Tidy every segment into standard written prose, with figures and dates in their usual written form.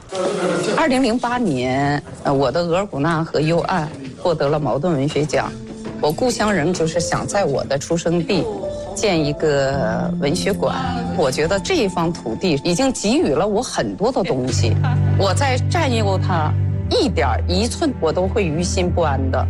2008年，我的《额尔古纳河右岸》获得了茅盾文学奖。我故乡人就是想在我的出生地建一个文学馆。我觉得这一方土地已经给予了我很多的东西，我在占有它一点一寸，我都会于心不安的。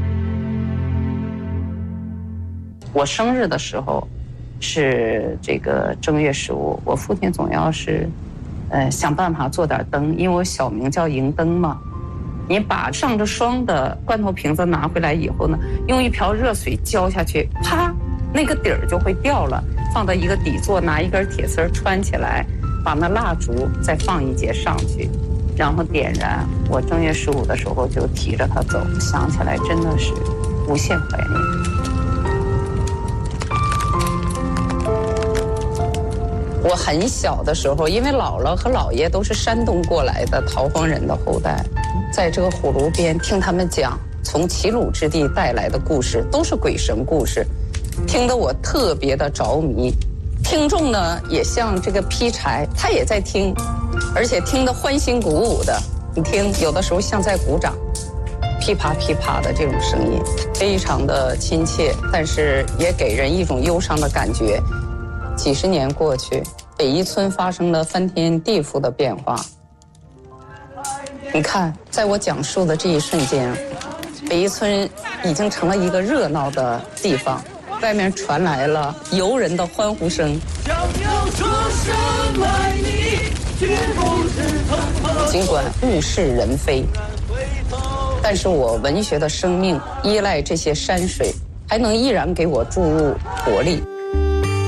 我生日的时候是这个正月15，我父亲总要是想办法做点灯，因为我小名叫迎灯嘛。你把上着霜的罐头瓶子拿回来以后呢，用一瓢热水浇下去，啪，那个底儿就会掉了，放到一个底座，拿一根铁丝穿起来，把那蜡烛再放一节上去，然后点燃。我正月15的时候就提着它走，想起来真的是无限怀念。我很小的时候，因为姥姥和姥爷都是山东过来的逃荒人的后代，在这个火炉边听他们讲从齐鲁之地带来的故事，都是鬼神故事，听得我特别的着迷。听众呢也像这个劈柴，他也在听，而且听得欢欣鼓舞的。你听，有的时候像在鼓掌，噼啪噼啪的这种声音，非常的亲切，但是也给人一种忧伤的感觉。几十年过去，北一村发生了翻天地覆的变化。你看，在我讲述的这一瞬间，北一村已经成了一个热闹的地方，外面传来了游人的欢呼声。尽管物是人非，但是我文学的生命依赖这些山水，还能依然给我注入活力。